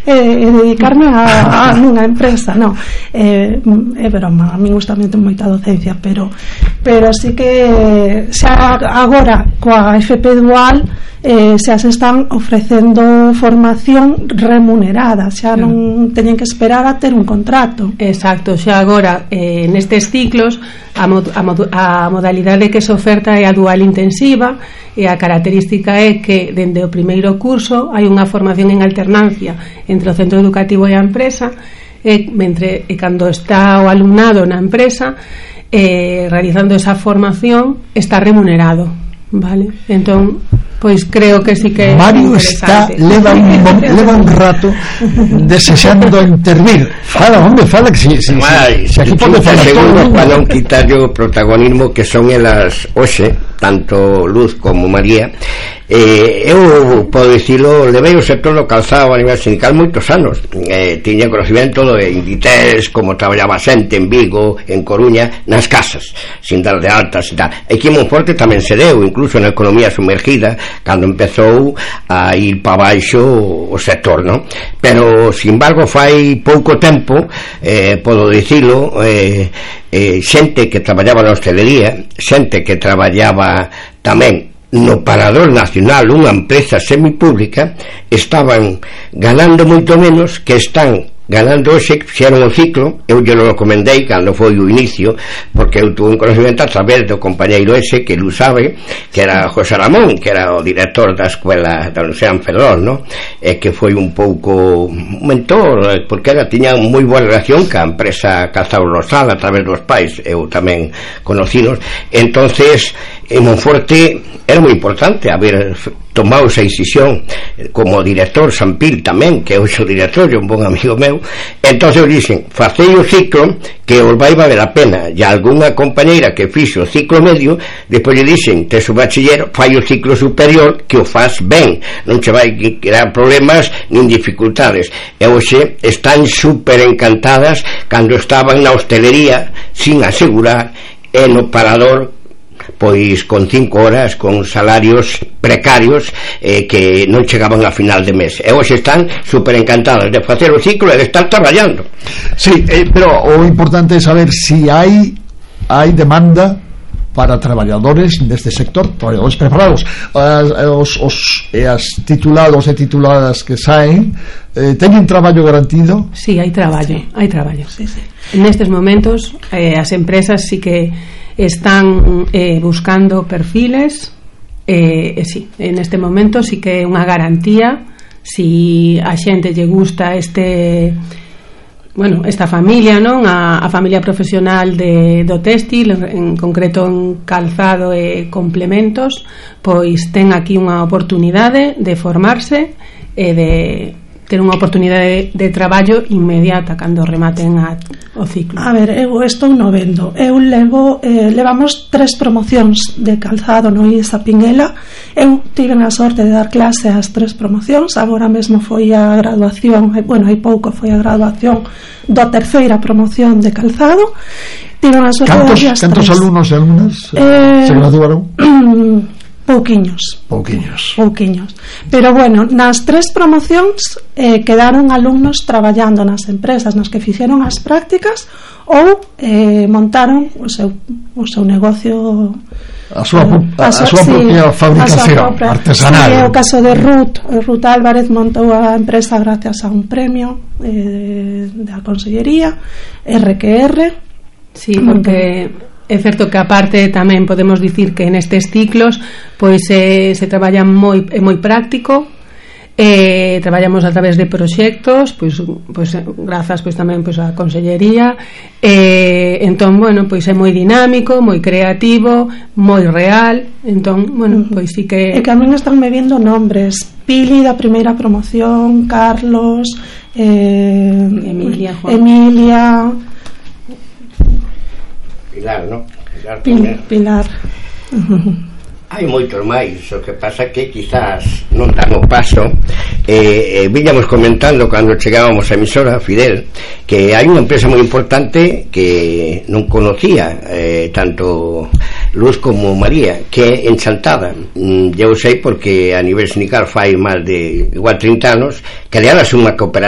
dedicarme a nunha empresa, non. É broma, a mí gustame moita docencia, pero sí que xa agora coa FP Dual xa se están ofrecendo formación remunerada, xa non teñen que esperar a ter un contrato. Exacto, xa agora nestes ciclos a modalidade que se oferta é a dual intensiva, e a característica é que dende o primeiro curso hai unha formación en alternancia entre o centro educativo e a empresa, e cando está o alumnado na empresa realizando esa formación está remunerado, vale? Entón, pois creo que sí que Mario leva un rato desexando intervir. Fala, que si aquí pode falar todo para non quitar o protagonismo que son elas hoxe, tanto Luz como María. Eu podo dicilo, levei o sector do calzado a nivel sindical moitos anos, tiña conocimiento do Inditex, como traballaba xente en Vigo, en Coruña, nas casas, sin dar de altas e tal. Aquí en Monforte tamén se deu, incluso na economía sumergida, cando empezou a ir para baixo o sector, non? Pero, sin embargo, fai pouco tempo, podo dicilo, xente que traballaba na hostelería, xente que traballaba tamén no Parador Nacional, unha empresa semipública, estaban ganando moito menos que están ganando hoxe, fixeron o ciclo. Eu lle lo recomendei cando foi o inicio, porque eu tuve un conocimiento a través do compañeiro ese que lo sabe, que era José Ramón, que era o director da escuela da Universidade de Ferrol, no? E que foi un pouco un mentor, porque tiña moi boa relación ca empresa Calzado Rosal a través dos pais, eu tamén conocidos. Entonces en Monforte era moi importante haber tomado esa decisión, como director Sampil tamén, que é o seu director, é un bon amigo meu. Entonces dicen, facei o ciclo que os vai valer a pena, e algunha compañeira que fixo o ciclo medio, depois lle dicen, tes o bachiller, fai o ciclo superior, que o faz ben, non che vai crear problemas nin dificultades. E hoxe están super encantadas cando estaban na hostelería sin asegurar, e no Parador pois con 5 horas, con salarios precarios que non chegaban a final de mes, e hoxe están super encantadas de facer o ciclo e de estar traballando. Sí, pero o importante é saber si hai demanda para traballadores deste sector, traballadores preparados. As titulados e tituladas que saen teñen traballo garantido? Sí, hai traballo. Sí. Nestes momentos as empresas sí que están buscando perfiles, sí, en este momento sí que é unha garantía. Si a xente lle gusta esta familia, non? A familia profesional do téxtil, en concreto en calzado e complementos, pois ten aquí unha oportunidade de formarse e de ter unha oportunidade de traballo inmediata cando rematen o ciclo. A ver, eu estou no vendo. Eu levamos 3 promocións de calzado no IES a Pinguela. Eu tive a sorte de dar clase ás 3 promocións. Agora mesmo foi a graduación, hai pouco foi a graduación da 3ª promoción de calzado. Tive a sorte de dar cantos alumnos e alumnas se graduaron? Pouquiños. Pero bueno, nas 3 promocións quedaron alumnos traballando nas empresas nas que fixeron as prácticas ou montaron o seu negocio, a súa propia fabricación artesanal. Sí, o caso de Ruth Álvarez montou a empresa gracias a un premio da Consellería RQR. Sí, porque é certo que aparte tamén podemos dicir que nestes ciclos pois se traballa moi práctico, traballamos a través de proxectos, pois grazas pois tamén pois a Consellería, entón, bueno, pois é moi dinámico, moi creativo, moi real. Entón, bueno, pois sí que a mí están me viendo nombres: Pili da primeira promoción, Carlos, Emilia, Pilar, non? Pilar. Hai moitos máis, o que pasa que quizás non dan o paso. Viñamos comentando cando chegábamos a emisora Fidel que hai unha empresa moi importante que non conocía tanto Luz como María, que é en Chantada. Eu sei porque a nivel sindical fai máis de igual 30 anos que aliadas unha cooperativa